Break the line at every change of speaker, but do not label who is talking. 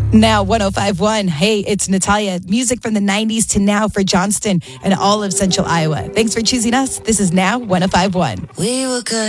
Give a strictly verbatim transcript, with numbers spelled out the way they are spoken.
Now, one oh five point one. Hey, it's Natalia. Music from the nineties to now for Johnston and all of Central Iowa. Thanks for choosing us. This is Now one oh five point one.
We were good.